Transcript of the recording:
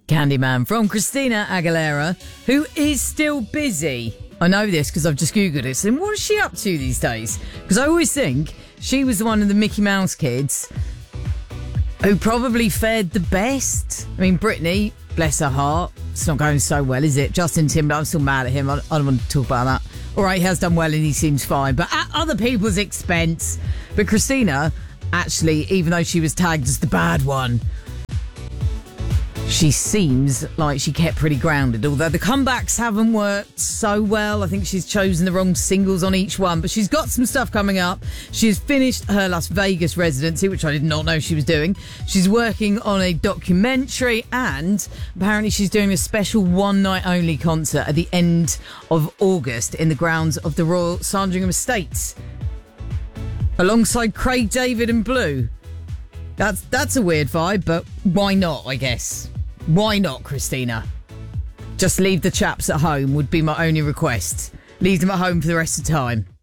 Candyman from Christina Aguilera, who is still busy. I know this because I've just Googled it. So what is she up to these days? Because I always think she was one of the Mickey Mouse kids who probably fared the best. I mean, Britney, bless her heart, it's not going so well, is it? Justin Timberlake, I'm still mad at him. I don't want to talk about that. All right, he has done well and he seems fine, but at other people's expense. But Christina, actually, even though she was tagged as the bad one, she seems like she kept pretty grounded. Although the comebacks haven't worked so well. I think she's chosen the wrong singles on each one. But she's got some stuff coming up. She's finished her Las Vegas residency, which I did not know she was doing. She's working on a documentary. And apparently she's doing a special one-night-only concert at the end of August in the grounds of the Royal Sandringham Estates, alongside Craig David and Blue. That's a weird vibe, but why not, I guess? Why not, Christina? Just leave the chaps at home would be my only request. Leave them at home for the rest of the time.